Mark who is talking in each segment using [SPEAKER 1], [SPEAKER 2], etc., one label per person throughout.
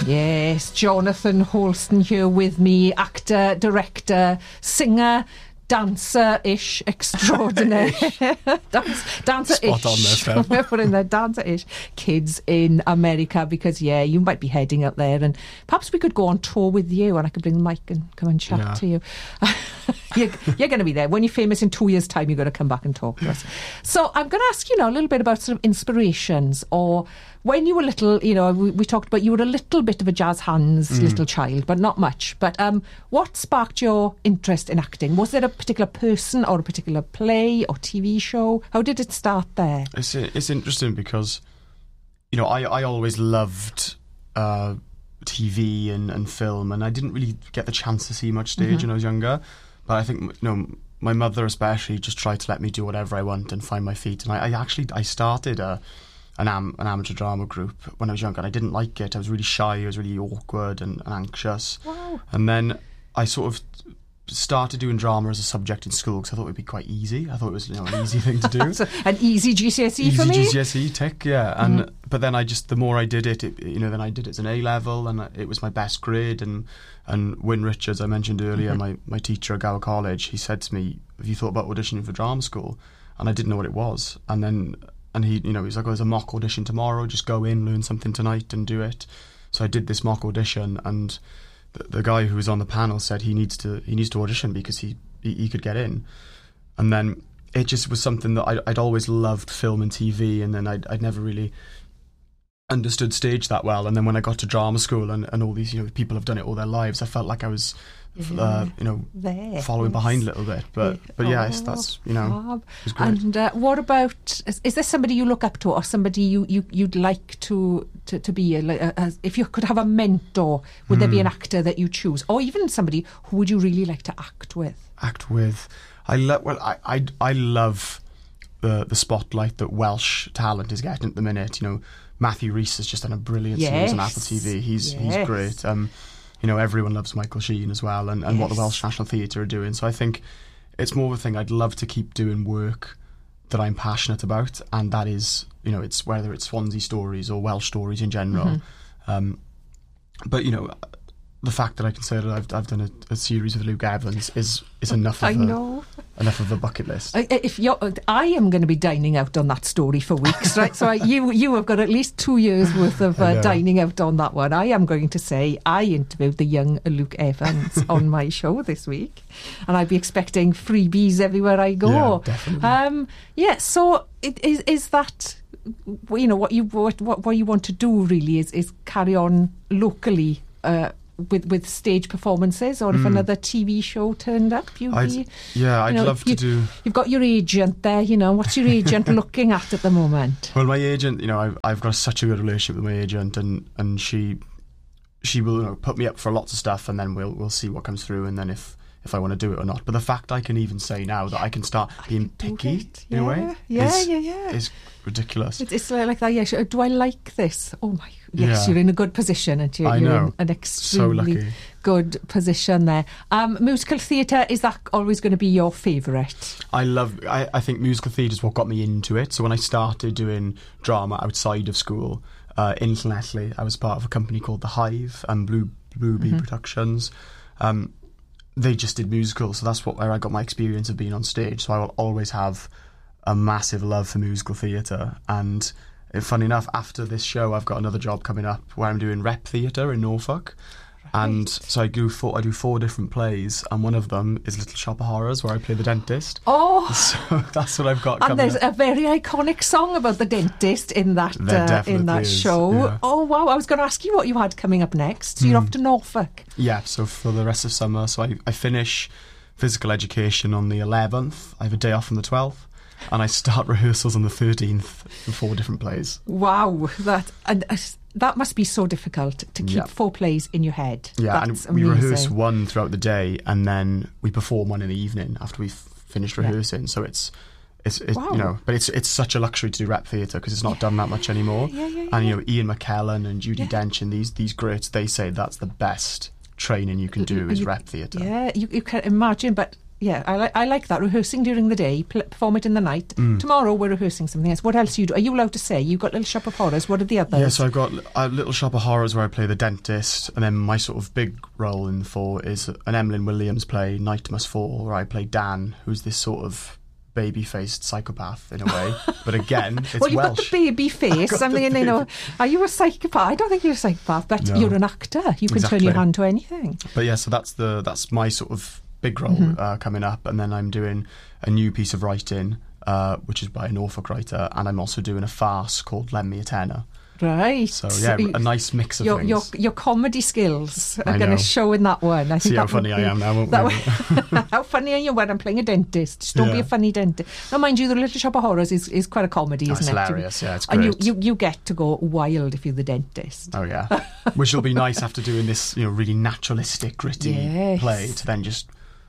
[SPEAKER 1] Yes, Jonathan Holston here with me, actor, director, singer, dancer-ish extraordinaire. Dancer-ish.
[SPEAKER 2] Spot on there, Phil.
[SPEAKER 1] We're putting there, dancer-ish kids in America, because, yeah, you might be heading out there, and perhaps we could go on tour with you and I could bring the mic and come and chat to you. You're going to be there. When you're famous in 2 years' time, you're going to come back and talk to us. So I'm going to ask you now a little bit about sort of inspirations, or when you were little, we talked about you were a little bit of a jazz hands little child, but not much. But what sparked your interest in acting? Was there a particular person or a particular play or TV show? How did it start there?
[SPEAKER 2] It's interesting because, I always loved TV and film, and I didn't really get the chance to see much stage when I was younger. But I think, my mother especially just tried to let me do whatever I want and find my feet. And I started an amateur drama group when I was younger, and I didn't like it. I was really shy, I was really awkward and anxious.
[SPEAKER 1] Wow.
[SPEAKER 2] And then I sort of started doing drama as a subject in school because I thought it would be quite easy. I thought it was an easy thing to do.
[SPEAKER 1] So an easy GCSE for me?
[SPEAKER 2] Easy GCSE tick, yeah. And but then the more I did it, then I did it as an A level, and it was my best grade. And Wyn Richards, I mentioned earlier, my teacher at Gower College, he said to me, "Have you thought about auditioning for drama school?" And I didn't know what it was. And he, he's like, "Oh, there's a mock audition tomorrow. Just go in, learn something tonight, and do it." So I did this mock audition, and the guy who was on the panel said he needs to audition because he could get in. And then it just was something that I'd always loved, film and TV, and then I'd never really understood stage that well. And then when I got to drama school and all these people have done it all their lives, I felt like I was following behind a little bit. But yes, that's it was great.
[SPEAKER 1] And what about, is there somebody you look up to, or somebody you'd like to be if you could have a mentor, would there be an actor that you choose, or even somebody who would you really like to act with?
[SPEAKER 2] I love the spotlight that Welsh talent is getting at the minute. Matthew Rhys has just done a brilliant series on Apple TV. He's great. Everyone loves Michael Sheen as well, and what the Welsh National Theatre are doing. So I think it's more of a thing. I'd love to keep doing work that I'm passionate about, and that is, it's whether it's Swansea stories or Welsh stories in general. But the fact that I can say that I've done a series with Luke Evans is enough of a bucket list.
[SPEAKER 1] I am going to be dining out on that story for weeks, right? So you have got at least 2 years worth of dining out on that one. I am going to say I interviewed the young Luke Evans on my show this week, and I'd be expecting freebies everywhere I go.
[SPEAKER 2] Yeah, definitely.
[SPEAKER 1] So is that what you want to do really is carry on locally with stage performances, or if another TV show turned up, I'd
[SPEAKER 2] love to do.
[SPEAKER 1] You've got your agent there, what's your agent looking at the moment?
[SPEAKER 2] Well, my agent, I've got such a good relationship with my agent, and she will put me up for lots of stuff, and then we'll see what comes through, and then if I want to do it or not. But the fact I can even say now that I can start being picky in a way is ridiculous.
[SPEAKER 1] It's like that. Yeah, do I like this? Oh my. Yes, you're in a good position, and you're in an extremely good position there. Musical theatre, is that always going to be your favourite?
[SPEAKER 2] I think musical theatre is what got me into it. So when I started doing drama outside of school, in Llanelli, I was part of a company called The Hive and Blue Bee Productions. They just did musicals, so that's where I got my experience of being on stage. So I will always have a massive love for musical theatre. And funny enough, after this show, I've got another job coming up where I'm doing rep theatre in Norfolk. Right. And so I do 4 different plays, and one of them is Little Shop of Horrors, where I play the dentist.
[SPEAKER 1] Oh!
[SPEAKER 2] So that's what I've got coming up.
[SPEAKER 1] And there's a very iconic song about the dentist in that show.
[SPEAKER 2] Yeah.
[SPEAKER 1] Oh, wow. I was going to ask you what you had coming up next. So you're off to Norfolk.
[SPEAKER 2] Yeah, so for the rest of summer. So I finish physical education on the 11th. I have a day off on the 12th. And I start rehearsals on the 13th for 4 different plays.
[SPEAKER 1] Wow, that must be so difficult to keep 4 plays in your head.
[SPEAKER 2] Yeah,
[SPEAKER 1] that's
[SPEAKER 2] and we
[SPEAKER 1] amazing.
[SPEAKER 2] rehearse one throughout the day, and then we perform one in the evening after we've finished rehearsing. So it's
[SPEAKER 1] wow.
[SPEAKER 2] but it's such a luxury to do rep theatre because it's not done that much anymore. And Ian McKellen and Judi Dench and these greats, they say that's the best training you can do is rep theatre.
[SPEAKER 1] Yeah, you can imagine, but Yeah, I like that. Rehearsing during the day, perform it in the night. Tomorrow we're rehearsing something else. What else do you do? Are you allowed to say? You've got Little Shop of Horrors. What are the others?
[SPEAKER 2] Yeah, so I've got a Little Shop of Horrors where I play the dentist, and then my sort of big role in the 4 is an Emlyn Williams play, Night Must Fall, where I play Dan, who's this sort of baby-faced psychopath in a way. But again, it's
[SPEAKER 1] well, you've
[SPEAKER 2] Welsh.
[SPEAKER 1] got the baby face. I'm thinking, are you a psychopath? I don't think you're a psychopath, but you're an actor. You can turn your hand to anything.
[SPEAKER 2] But yeah, so that's my sort of big role coming up, and then I'm doing a new piece of writing, which is by a Norfolk writer, and I'm also doing a farce called Lend Me a Tenner.
[SPEAKER 1] Right.
[SPEAKER 2] So yeah, a nice mix of things.
[SPEAKER 1] Your comedy skills are going to show in that one. I think
[SPEAKER 2] see how funny I am now, won't we?
[SPEAKER 1] How funny are you when I'm playing a dentist? Just don't be a funny dentist. Now, mind you, the Little Shop of Horrors is quite a comedy, isn't it?
[SPEAKER 2] It's hilarious, yeah, it's great.
[SPEAKER 1] And you get to go wild if you're the dentist.
[SPEAKER 2] Oh yeah, which will be nice after doing this, really naturalistic, gritty play to then just,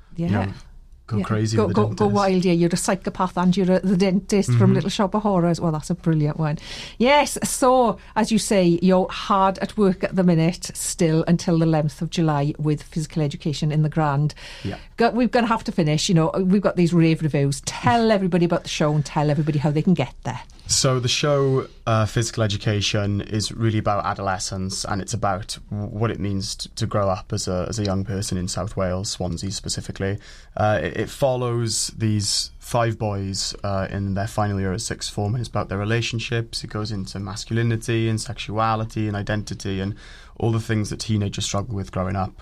[SPEAKER 2] go crazy with the dentist.
[SPEAKER 1] Go wild, yeah. You're a psychopath and you're the dentist from Little Shop of Horrors. Well, that's a brilliant one. Yes, so, as you say, you're hard at work at the minute, still until the 11th of July with physical education in the Grand.
[SPEAKER 2] Yeah.
[SPEAKER 1] We're going to have to finish, we've got these rave reviews. Tell everybody about the show and tell everybody how they can get there.
[SPEAKER 2] So the show, Physical Education, is really about adolescence, and it's about what it means to grow up as a young person in South Wales, Swansea specifically. It follows these 5 boys in their final year at sixth form, and it's about their relationships. It goes into masculinity and sexuality and identity and all the things that teenagers struggle with growing up.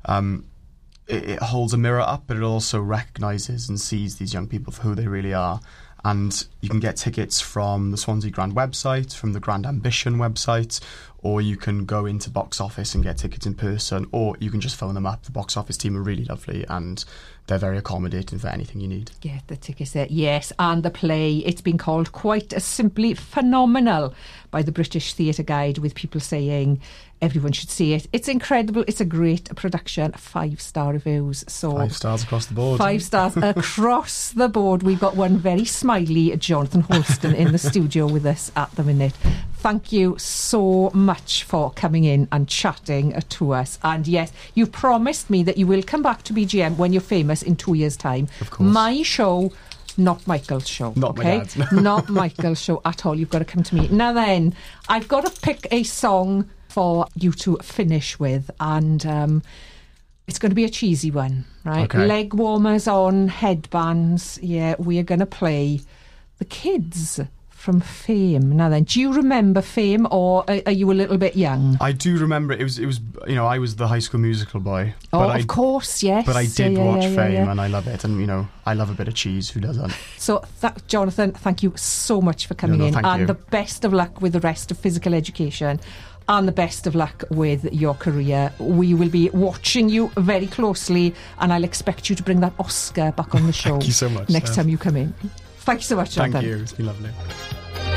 [SPEAKER 2] It holds a mirror up, but it also recognises and sees these young people for who they really are. And you can get tickets from the Swansea Grand website, from the Grand Ambition website, or you can go into box office and get tickets in person, or you can just phone them up. The box office team are really lovely and they're very accommodating for anything you need.
[SPEAKER 1] Get the tickets there, yes. And the play, it's been called quite simply phenomenal by the British Theatre Guide, with people saying everyone should see it. It's incredible. It's a great production. 5-star reviews. So
[SPEAKER 2] 5 stars across the board.
[SPEAKER 1] 5 stars across the board. We've got one very smiley Jonathan Holston in the studio with us at the minute. Thank you so much for coming in and chatting to us. And yes, you promised me that you will come back to BGM when you're famous in 2 years' time.
[SPEAKER 2] Of course.
[SPEAKER 1] My show, not Michael's show.
[SPEAKER 2] Not
[SPEAKER 1] okay?
[SPEAKER 2] my dad's.
[SPEAKER 1] Not Michael's show at all. You've got to come to me. Now then, I've got to pick a song for you to finish with, and it's going to be a cheesy one, right?
[SPEAKER 2] Okay.
[SPEAKER 1] Leg warmers on, headbands. Yeah, we are going to play The Kids from Fame. Now then, do you remember Fame, or are you a little bit young?
[SPEAKER 2] I do remember it was I was the High School Musical boy.
[SPEAKER 1] Of course, yes.
[SPEAKER 2] But I did watch Fame and I love it, and I love a bit of cheese. Who doesn't?
[SPEAKER 1] So Jonathan, thank you so much for coming in, and the best of luck with the rest of Physical Education. And the best of luck with your career. We will be watching you very closely, and I'll expect you to bring that Oscar back on the show.
[SPEAKER 2] Thank you so much.
[SPEAKER 1] Next time you come in. Thank you so much, Jonathan.
[SPEAKER 2] Thank you. It's been lovely.